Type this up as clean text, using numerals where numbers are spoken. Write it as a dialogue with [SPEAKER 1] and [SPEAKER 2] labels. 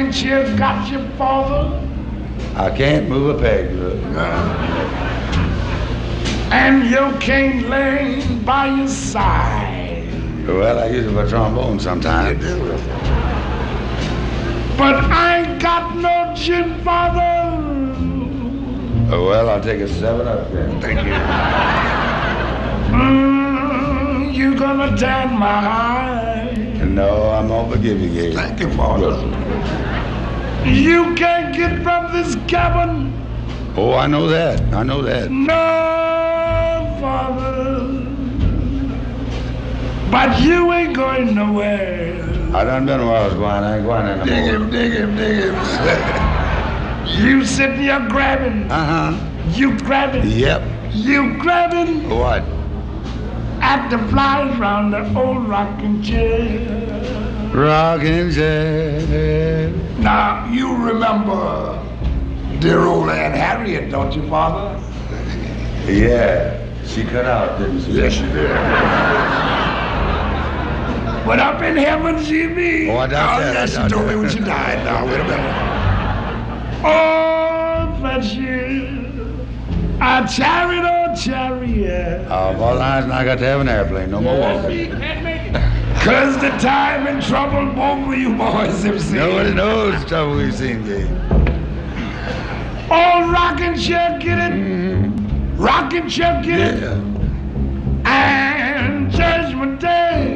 [SPEAKER 1] rocking chair got your father?
[SPEAKER 2] I can't move a peg, look.
[SPEAKER 1] And your cane laying by your side.
[SPEAKER 2] Well, I use it for trombone sometimes.
[SPEAKER 1] But I ain't got no gin, father.
[SPEAKER 2] Oh, well, I'll take a 7 up then.
[SPEAKER 1] Thank you. You gonna tan my eye?
[SPEAKER 2] No, I'm gonna forgive you, Gabe.
[SPEAKER 1] Thank you, father. You can't get from this cabin.
[SPEAKER 2] Oh, I know that. I know that.
[SPEAKER 1] No, father. But you ain't going nowhere.
[SPEAKER 2] I done been where I was going. I ain't going anymore.
[SPEAKER 1] Dig him. You sitting here grabbing.
[SPEAKER 2] Uh-huh.
[SPEAKER 1] You grabbing.
[SPEAKER 2] Yep.
[SPEAKER 1] You grabbing
[SPEAKER 2] What?
[SPEAKER 1] at the flies round the old rocking chair.
[SPEAKER 2] Rocking chair.
[SPEAKER 1] Now, you remember dear old Aunt Harriet, don't you, father?
[SPEAKER 2] Yeah. She cut out, didn't she?
[SPEAKER 1] Yes, she did. But up in heaven, she be.
[SPEAKER 2] Oh, I doubt that.
[SPEAKER 1] Yes,
[SPEAKER 2] I
[SPEAKER 1] she
[SPEAKER 2] doubt
[SPEAKER 1] told
[SPEAKER 2] that.
[SPEAKER 1] me when she died. Now, wait a minute. Oh, bless you. A chariot, oh, chariot.
[SPEAKER 2] Well, I got to have an airplane. No more walking.
[SPEAKER 1] Cause the time and trouble both of you boys have seen.
[SPEAKER 2] Nobody knows the trouble we've seen, Gabe.
[SPEAKER 1] Old rocking chair, get it? Rocking chair, get it?
[SPEAKER 2] Yeah.
[SPEAKER 1] And Judgment Day.